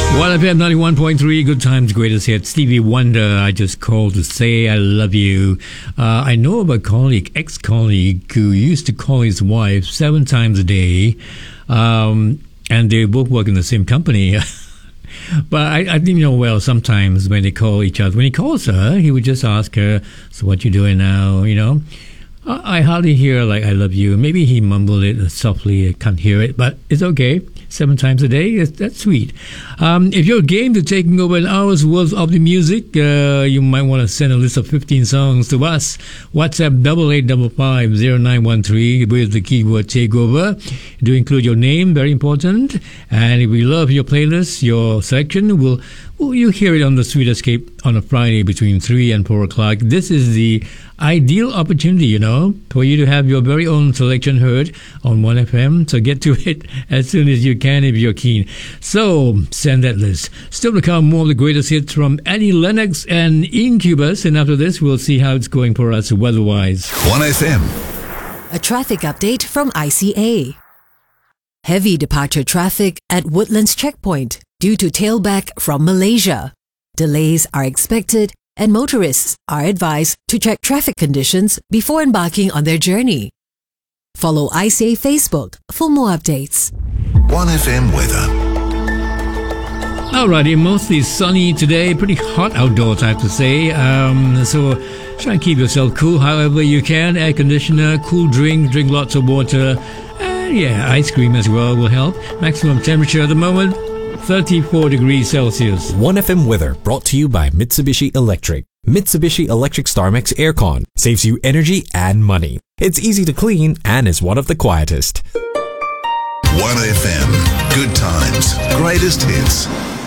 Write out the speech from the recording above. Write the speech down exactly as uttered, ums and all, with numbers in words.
one F M ninety-one point three, Good Times, Greatest Hits. Stevie Wonder, I just called to say I love you. Uh, I know of a colleague, ex-colleague, who used to call his wife seven times a day, um, and they both work in the same company. But I, I didn't know, well, sometimes when they call each other, when he calls her, he would just ask her, so what you doing now, you know? I, I hardly hear, like, I love you. Maybe he mumbled it softly, I can't hear it, but it's okay. Seven times a day, that's, that's sweet. Um, if you're game to taking over an hour's worth of the music, uh, you might want to send a list of fifteen songs to us. WhatsApp double eight double five zero nine one three with the keyword takeover. Do include your name, very important. And if we love your playlist, your selection, we'll, well, you hear it on the Sweet Escape on a Friday between three and four o'clock. This is the ideal opportunity, you know, for you to have your very own selection heard on one F M. So get to it as soon as you can if you're keen. So send that list. Still to come, more of the greatest hits from Annie Lennox and Incubus. And after this, we'll see how it's going for us weather-wise. one F M. A traffic update from I C A. Heavy departure traffic at Woodlands Checkpoint due to tailback from Malaysia. Delays are expected, and motorists are advised to check traffic conditions before embarking on their journey. Follow I C A Facebook for more updates. one F M weather. Alrighty, mostly sunny today. Pretty hot outdoors, I have to say. Um, so try and keep yourself cool however you can. Air conditioner, cool drink, drink lots of water. And yeah, ice cream as well will help. Maximum temperature at the moment, thirty-four degrees Celsius. one F M weather brought to you by Mitsubishi Electric. Mitsubishi Electric StarMax Aircon saves you energy and money. It's easy to clean and is one of the quietest. one F M. Good times. Greatest hits.